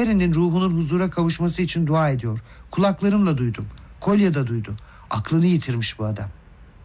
Beri'nin ruhunun huzura kavuşması için dua ediyor. Kulaklarımla duydum. Kolye de duydu. Aklını yitirmiş bu adam.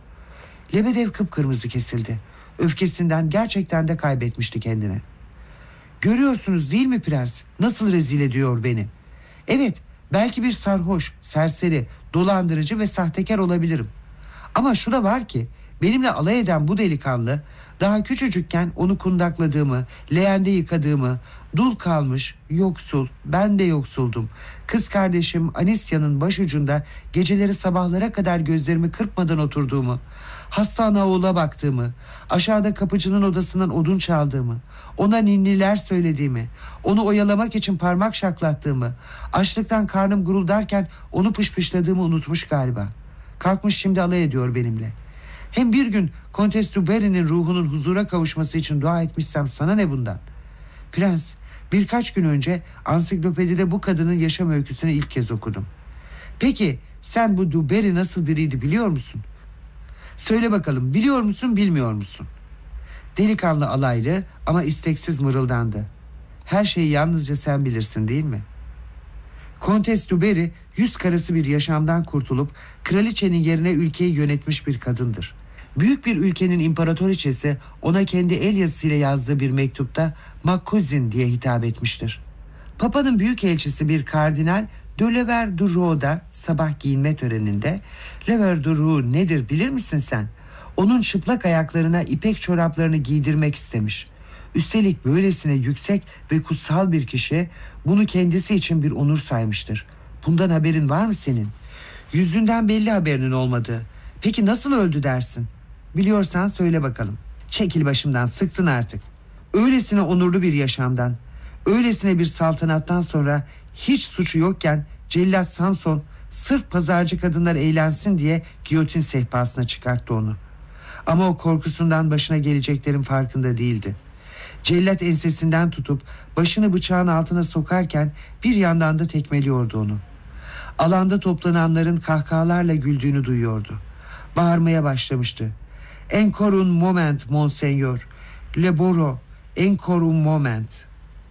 Lebedev kıpkırmızı kesildi. Öfkesinden gerçekten de kaybetmişti kendini. Görüyorsunuz değil mi prens? Nasıl rezil ediyor beni. Evet, belki bir sarhoş, serseri, dolandırıcı ve sahtekar olabilirim. Ama şu da var ki benimle alay eden bu delikanlı daha küçücükken onu kundakladığımı, leğende yıkadığımı, dul kalmış, yoksul, ben de yoksuldum. Kız kardeşim Anisya'nın başucunda geceleri sabahlara kadar gözlerimi kırpmadan oturduğumu, hasta ana oğula baktığımı, aşağıda kapıcının odasından odun çaldığımı, ona ninniler söylediğimi, onu oyalamak için parmak şaklattığımı, açlıktan karnım guruldarken onu pışpışladığımı unutmuş galiba. Kalkmış şimdi alay ediyor benimle. Hem bir gün Kontes du Barry'nin ruhunun huzura kavuşması için dua etmişsem sana ne bundan? Prens, birkaç gün önce ansiklopedide bu kadının yaşam öyküsünü ilk kez okudum. Peki sen bu du Barry nasıl biriydi biliyor musun? Söyle bakalım, biliyor musun bilmiyor musun? Delikanlı alaylı ama isteksiz mırıldandı. Her şeyi yalnızca sen bilirsin değil mi? Kontes du Barry yüz karası bir yaşamdan kurtulup kraliçenin yerine ülkeyi yönetmiş bir kadındır. Büyük bir ülkenin imparatoriçesi ona kendi el yazısıyla yazdığı bir mektupta Makkuzin diye hitap etmiştir. Papa'nın büyükelçisi bir kardinal de Leverdureau'da sabah giyinme töreninde Leverdureau nedir bilir misin sen? Onun çıplak ayaklarına ipek çoraplarını giydirmek istemiş. Üstelik böylesine yüksek ve kutsal bir kişi bunu kendisi için bir onur saymıştır. Bundan haberin var mı senin? Yüzünden belli haberinin olmadığı. Peki nasıl öldü dersin? Biliyorsan söyle bakalım. Çekil başımdan, sıktın artık. Öylesine onurlu bir yaşamdan, öylesine bir saltanattan sonra hiç suçu yokken cellat Samson sırf pazarcı kadınlar eğlensin diye giyotin sehpasına çıkarttı onu. Ama o korkusundan başına geleceklerin farkında değildi. Cellat ensesinden tutup başını bıçağın altına sokarken bir yandan da tekmeliyordu onu. Alanda toplananların kahkahalarla güldüğünü duyuyordu. Bağırmaya başlamıştı. Encore un moment monseigneur. Le boro, encore un moment.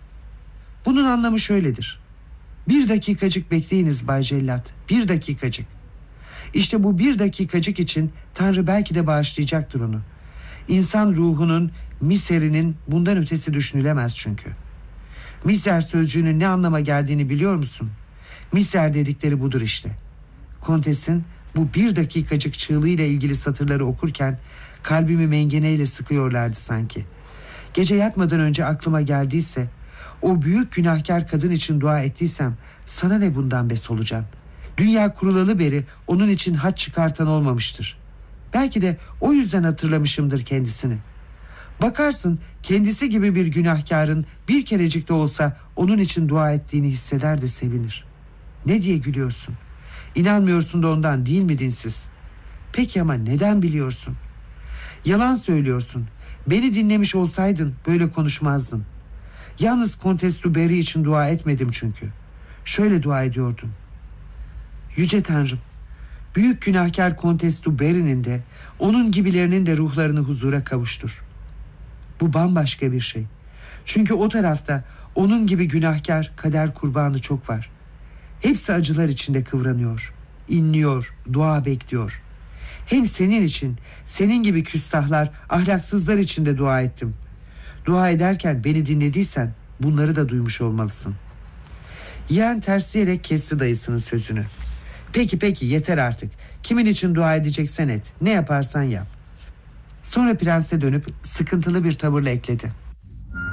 Bunun anlamı şöyledir. Bir dakikacık bekleyiniz Bay Cellat. Bir dakikacık. İşte bu bir dakikacık için Tanrı belki de bağışlayacaktır onu. İnsan ruhunun, miserinin bundan ötesi düşünülemez çünkü. Miser sözcüğünün ne anlama geldiğini biliyor musun? Miser dedikleri budur işte. Kontesin bu bir dakikacık çığlığıyla ilgili satırları okurken kalbimi mengeneyle sıkıyorlardı sanki. Gece yatmadan önce aklıma geldiyse, o büyük günahkar kadın için dua ettiysem sana ne bundan be solucan? Dünya kurulalı beri onun için haç çıkartan olmamıştır. Belki de o yüzden hatırlamışımdır kendisini. Bakarsın kendisi gibi bir günahkarın bir kerecik de olsa onun için dua ettiğini hisseder de sevinir. Ne diye gülüyorsun? İnanmıyorsun da ondan değil mi dinsiz? Peki ama neden biliyorsun? Yalan söylüyorsun. Beni dinlemiş olsaydın böyle konuşmazdın. Yalnız Kontes du Barry için dua etmedim çünkü. Şöyle dua ediyordum. Yüce Tanrım, büyük günahkar Kontes du Barry'nin de onun gibilerinin de ruhlarını huzura kavuştur. Bu bambaşka bir şey. Çünkü o tarafta onun gibi günahkar kader kurbanı çok var. Hepsi acılar içinde kıvranıyor, inliyor, dua bekliyor. Hem senin için, senin gibi küstahlar, ahlaksızlar için de dua ettim. Dua ederken beni dinlediysen bunları da duymuş olmalısın. Yeğen tersleyerek kesti dayısının sözünü. Peki yeter artık. Kimin için dua edeceksen et. Ne yaparsan yap. Sonra prense dönüp sıkıntılı bir tavırla ekledi.